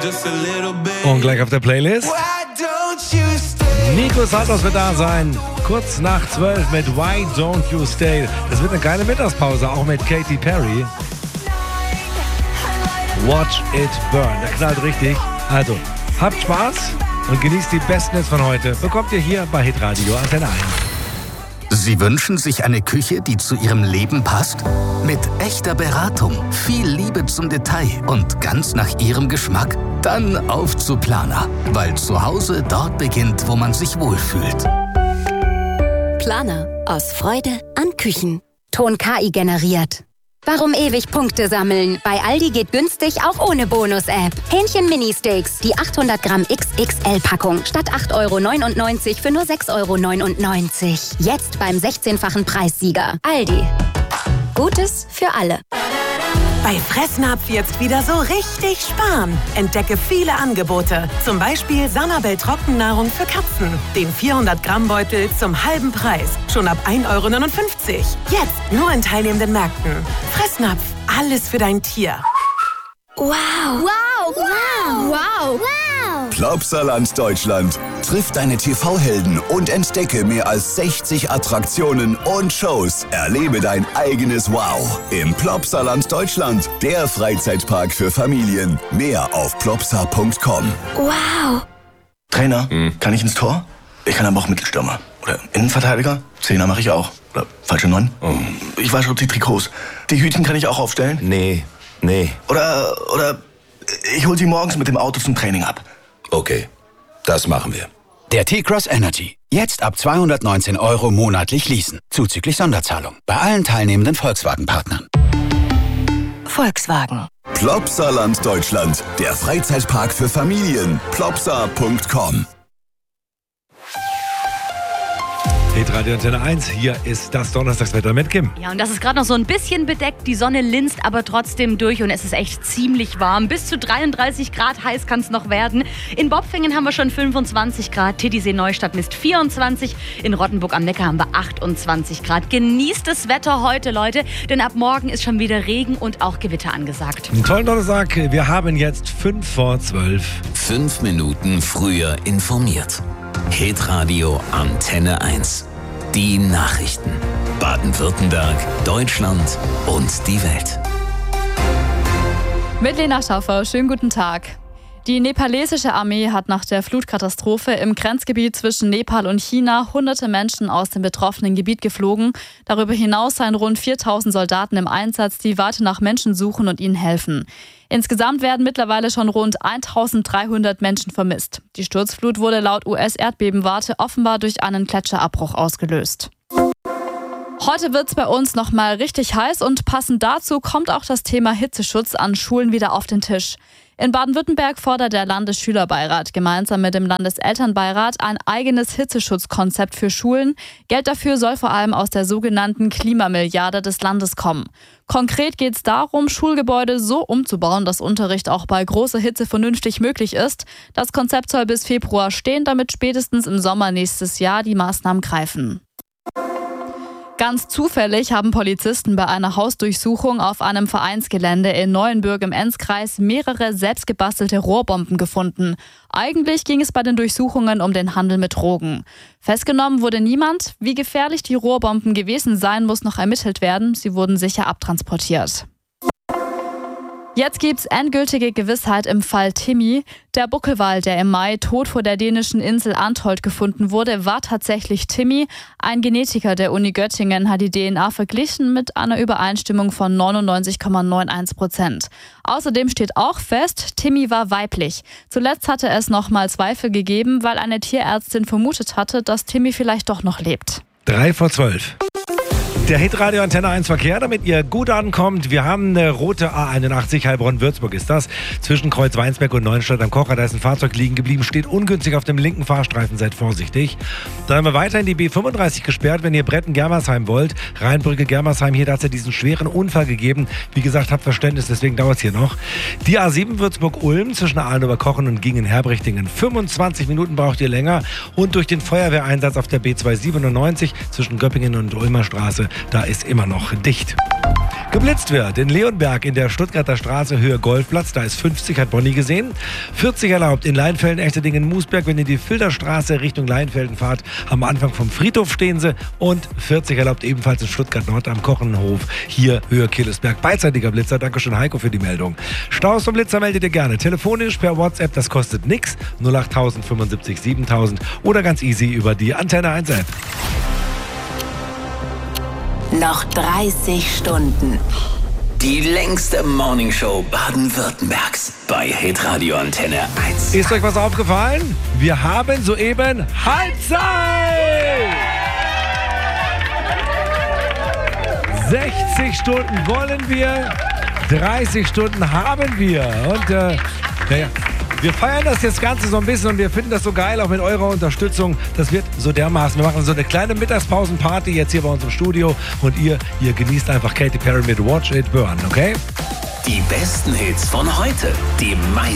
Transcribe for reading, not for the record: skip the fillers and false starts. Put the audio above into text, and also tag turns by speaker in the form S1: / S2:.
S1: Und gleich auf der Playlist Nico Santos wird da sein. Kurz nach 12 mit Why Don't You Stay. Das wird eine geile Mittagspause, auch mit Katy Perry. Watch It Burn. Der knallt richtig. Also, habt Spaß und genießt die besten Hits von heute. Bekommt ihr hier bei Hitradio Antenne 1.
S2: Sie wünschen sich eine Küche, die zu Ihrem Leben passt? Mit echter Beratung, viel Liebe zum Detail und ganz nach Ihrem Geschmack? Dann auf zu Planer, weil zu Hause dort beginnt, wo man sich wohlfühlt.
S3: Planer. Aus Freude an Küchen. Ton KI generiert. Warum ewig Punkte sammeln? Bei Aldi geht günstig auch ohne Bonus-App. Hähnchen-Mini-Steaks, die 800 Gramm XXL-Packung. Statt 8,99 € für nur 6,99 €. Jetzt beim 16-fachen Preissieger. Aldi. Gutes für alle.
S4: Bei Fressnapf jetzt wieder so richtig sparen. Entdecke viele Angebote. Zum Beispiel Sanabel Trockennahrung für Katzen. Den 400-Gramm-Beutel zum halben Preis. Schon ab 1,59 €. Jetzt nur in teilnehmenden Märkten. Fressnapf. Alles für dein Tier.
S5: Wow. Wow. Wow. Wow. Wow.
S6: Plopsaland Deutschland. Triff deine TV-Helden und entdecke mehr als 60 Attraktionen und Shows. Erlebe dein eigenes Wow im Plopsaland Deutschland. Der Freizeitpark für Familien. Mehr auf plopsa.com.
S5: Wow.
S7: Trainer, kann ich ins Tor? Ich kann aber auch Mittelstürmer. Oder Innenverteidiger? Zehner mache ich auch. Oder falsche 9? Ich wasche auch die Trikots. Die Hütchen kann ich auch aufstellen?
S8: Nee.
S7: Oder ich hol sie morgens mit dem Auto zum Training ab.
S8: Okay, das machen wir.
S9: Der T-Cross Energy. Jetzt ab 219 € monatlich leasen. Zuzüglich Sonderzahlung. Bei allen teilnehmenden Volkswagen-Partnern.
S4: Volkswagen.
S6: Plopsaland Deutschland. Der Freizeitpark für Familien. plopsa.com.
S1: Hitradio Antenne 1, hier ist das Donnerstagswetter mit Kim.
S10: Ja, und das ist gerade noch so ein bisschen bedeckt. Die Sonne linst aber trotzdem durch und es ist echt ziemlich warm. Bis zu 33 Grad heiß kann es noch werden. In Bopfingen haben wir schon 25 Grad. Titisee-Neustadt misst 24. In Rottenburg am Neckar haben wir 28 Grad. Genießt das Wetter heute, Leute, denn ab morgen ist schon wieder Regen und auch Gewitter angesagt.
S1: Einen tollen Donnerstag. Wir haben jetzt 5 vor 12.
S8: 5 Minuten früher informiert. Hitradio Antenne 1. Die Nachrichten. Baden-Württemberg, Deutschland und die Welt.
S11: Mit Lena Schaffer, schönen guten Tag. Die nepalesische Armee hat nach der Flutkatastrophe im Grenzgebiet zwischen Nepal und China hunderte Menschen aus dem betroffenen Gebiet geflogen. Darüber hinaus seien rund 4.000 Soldaten im Einsatz, die weiter nach Menschen suchen und ihnen helfen. Insgesamt werden mittlerweile schon rund 1.300 Menschen vermisst. Die Sturzflut wurde laut US-Erdbebenwarte offenbar durch einen Gletscherabbruch ausgelöst. Heute wird es bei uns nochmal richtig heiß und passend dazu kommt auch das Thema Hitzeschutz an Schulen wieder auf den Tisch. In Baden-Württemberg fordert der Landesschülerbeirat gemeinsam mit dem Landeselternbeirat ein eigenes Hitzeschutzkonzept für Schulen. Geld dafür soll vor allem aus der sogenannten Klimamilliarde des Landes kommen. Konkret geht es darum, Schulgebäude so umzubauen, dass Unterricht auch bei großer Hitze vernünftig möglich ist. Das Konzept soll bis Februar stehen, damit spätestens im Sommer nächstes Jahr die Maßnahmen greifen. Ganz zufällig haben Polizisten bei einer Hausdurchsuchung auf einem Vereinsgelände in Neuenbürg im Enzkreis mehrere selbstgebastelte Rohrbomben gefunden. Eigentlich ging es bei den Durchsuchungen um den Handel mit Drogen. Festgenommen wurde niemand. Wie gefährlich die Rohrbomben gewesen seien, muss noch ermittelt werden. Sie wurden sicher abtransportiert. Jetzt gibt's endgültige Gewissheit im Fall Timmy. Der Buckelwal, der im Mai tot vor der dänischen Insel Antholt gefunden wurde, war tatsächlich Timmy. Ein Genetiker der Uni Göttingen hat die DNA verglichen mit einer Übereinstimmung von 99,91%. Außerdem steht auch fest, Timmy war weiblich. Zuletzt hatte es noch mal Zweifel gegeben, weil eine Tierärztin vermutet hatte, dass Timmy vielleicht doch noch lebt.
S1: 3 vor 12. Der Hitradio Antenne 1 Verkehr, damit ihr gut ankommt. Wir haben eine rote A81, Heilbronn-Würzburg ist das. Zwischen Kreuz-Weinsberg und Neuenstadt am Kocher, da ist ein Fahrzeug liegen geblieben, steht ungünstig auf dem linken Fahrstreifen, seid vorsichtig. Dann haben wir weiterhin die B35 gesperrt, wenn ihr Bretten-Germersheim wollt. Rheinbrücke-Germersheim, hier hat es ja diesen schweren Unfall gegeben. Wie gesagt, habt Verständnis, deswegen dauert es hier noch. Die A7 Würzburg-Ulm zwischen Aalen-Oberkochen und Gingen-Herbrichtingen. 25 Minuten braucht ihr länger. Und durch den Feuerwehreinsatz auf der B297 zwischen Göppingen und Ulmer Straße da ist immer noch dicht. Geblitzt wird in Leonberg in der Stuttgarter Straße Höhe Golfplatz. Da ist 50, hat Bonnie gesehen. 40 erlaubt in Leinfelden, Echterdingen, Moosberg. Wenn ihr die Filderstraße Richtung Leinfelden fahrt, am Anfang vom Friedhof stehen sie. Und 40 erlaubt ebenfalls in Stuttgart Nord am Kochenhof. Hier Höhe Killesberg. Beidseitiger Blitzer. Dankeschön Heiko für die Meldung. Staus vom Blitzer meldet ihr gerne. Telefonisch per WhatsApp, das kostet nix. 08000 75 7000 oder ganz easy über die Antenne 1 App.
S12: Noch 30 Stunden.
S8: Die längste Morningshow Baden-Württembergs bei Hitradio Antenne 1.
S1: Ist euch was aufgefallen? Wir haben soeben Halbzeit! 60 Stunden wollen wir, 30 Stunden haben wir. Und wir feiern das Ganze so ein bisschen und wir finden das so geil, auch mit eurer Unterstützung. Das wird so dermaßen. Wir machen so eine kleine Mittagspausenparty jetzt hier bei uns im Studio und ihr genießt einfach Katy Perry mit Watch It Burn, okay?
S8: Die besten Hits von heute, die meisten